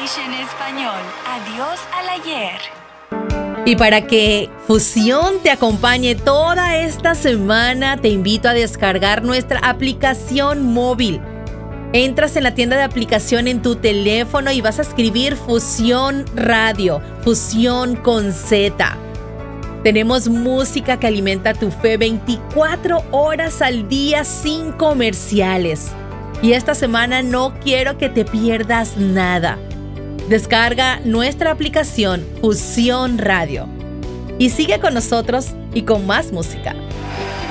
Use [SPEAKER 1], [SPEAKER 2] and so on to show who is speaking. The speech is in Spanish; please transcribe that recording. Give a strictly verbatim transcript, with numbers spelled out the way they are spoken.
[SPEAKER 1] English en español. Adiós al ayer.
[SPEAKER 2] Y para que Fusión te acompañe toda esta semana, te invito a descargar nuestra aplicación móvil. Entras en la tienda de aplicación en tu teléfono y vas a escribir Fusión Radio, Fusión con Z. Tenemos música que alimenta tu fe veinticuatro horas al día sin comerciales. Y esta semana no quiero que te pierdas nada. Descarga nuestra aplicación Fusión Radio y sigue con nosotros y con más música.